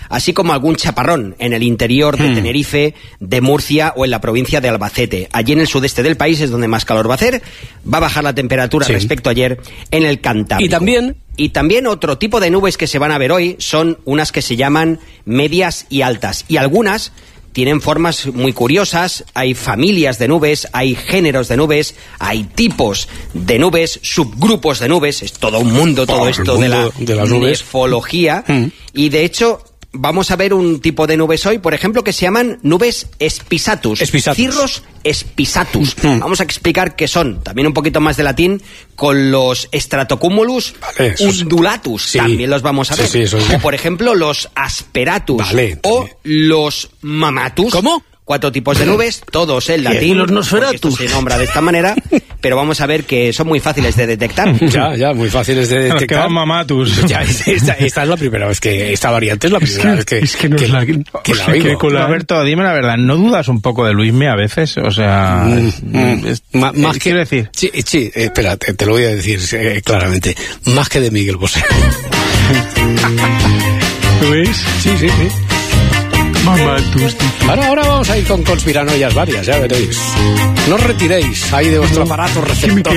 así como algún chaparrón en el interior de Tenerife, de Murcia o en la provincia de Albacete. Allí en el sudeste del país es donde más calor va a hacer. Va a bajar la temperatura respecto a ayer en el Cantábrico. Y también otro tipo de nubes que se van a ver hoy son unas que se llaman medias y altas. Y algunas tienen formas muy curiosas, hay familias de nubes, hay géneros de nubes, hay tipos de nubes, subgrupos de nubes, es todo un mundo todo esto de la nefología. Y de hecho vamos a ver un tipo de nubes hoy, por ejemplo, que se llaman nubes spisatus. Cirrus spisatus. Vamos a explicar qué son, también un poquito más de latín, con los stratocumulus undulatus. También los vamos a ver. O, por ejemplo, los asperatus. O los mamatus. ¿Cómo? 4 tipos de nubes, todos en latín. Los nosferatus. Se nombra de esta manera, pero vamos a ver que son muy fáciles de detectar. Ya, muy fáciles de detectar. Nos quedan mamatus. Ya, esta es la primera vez que... Esta variante es la primera vez que... Es que no es la... Alberto, dime la verdad, ¿no dudas un poco de Luismi a veces? O sea... más que... Quiero decir... Sí, espera, te lo voy a decir claramente. Más que de Miguel Bosé. ¿Tú ves? Sí. Mamatus. Ahora vamos a ir con conspiranoias varias, ya veréis. No os retiréis ahí de vuestro aparato receptor.